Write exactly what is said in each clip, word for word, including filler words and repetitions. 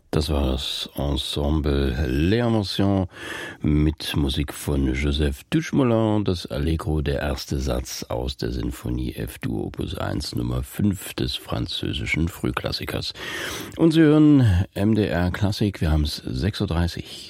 Das war das Ensemble L'Émotion mit Musik von Joseph Duchemolin, das Allegro, der erste Satz aus der Sinfonie F-Dur Opus eins Nummer fünf des französischen Frühklassikers. Und Sie hören M D R Klassik, wir haben es sechs Uhr dreißig.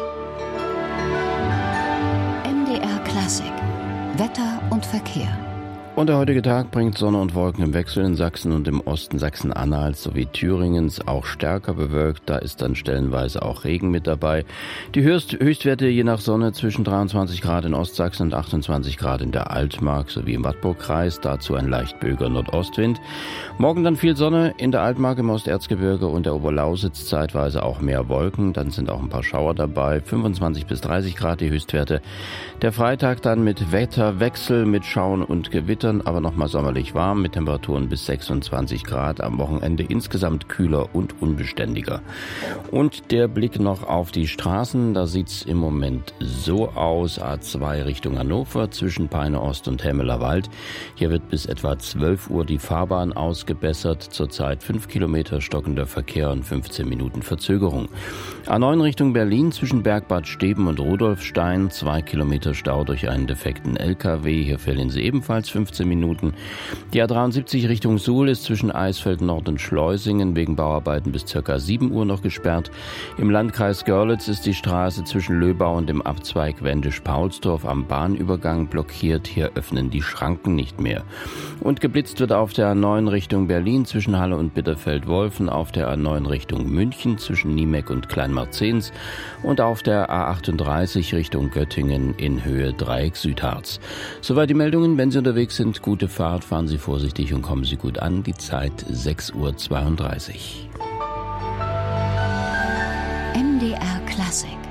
M D R Klassik, Wetter und Verkehr. Und der heutige Tag bringt Sonne und Wolken im Wechsel in Sachsen und im Osten Sachsen-Anhalts sowie Thüringens auch stärker bewölkt. Da ist dann stellenweise auch Regen mit dabei. Die Höchst- Höchstwerte je nach Sonne zwischen dreiundzwanzig Grad in Ostsachsen und achtundzwanzig Grad in der Altmark sowie im Wartburgkreis. Dazu ein leicht böiger Nordostwind. Morgen dann viel Sonne in der Altmark, im Osterzgebirge und der Oberlausitz, zeitweise auch mehr Wolken. Dann sind auch ein paar Schauer dabei. fünfundzwanzig bis dreißig Grad die Höchstwerte. Der Freitag dann mit Wetterwechsel, mit Schauen und Gewitter, aber nochmal sommerlich warm mit Temperaturen bis sechsundzwanzig Grad. Am Wochenende insgesamt kühler und unbeständiger. Und der Blick noch auf die Straßen. Da sieht's im Moment so aus. A zwei Richtung Hannover zwischen Peine Ost und Hemmeler Wald. Hier wird bis etwa zwölf Uhr die Fahrbahn ausgebessert. Zurzeit fünf Kilometer stockender Verkehr und fünfzehn Minuten Verzögerung. A neun Richtung Berlin zwischen Bergbad Steben und Rudolfstein. zwei Kilometer Stau durch einen defekten L K W. Hier verlieren Sie ebenfalls fünfzehn Minuten. Die A dreiundsiebzig Richtung Suhl ist zwischen Eisfeld Nord und Schleusingen wegen Bauarbeiten bis ca. sieben Uhr noch gesperrt. Im Landkreis Görlitz ist die Straße zwischen Löbau und dem Abzweig Wendisch-Paulsdorf am Bahnübergang blockiert. Hier öffnen die Schranken nicht mehr. Und geblitzt wird auf der A neun Richtung Berlin zwischen Halle und Bitterfeld-Wolfen, auf der A neun Richtung München zwischen Niemeck und Kleinmarzens und auf der A achtunddreißig Richtung Göttingen in Höhe Dreieck Südharz. Soweit die Meldungen. Wenn Sie unterwegs sind, gute Fahrt, fahren Sie vorsichtig und kommen Sie gut an. Die Zeit sechs Uhr zweiunddreißig. M D R Klassik.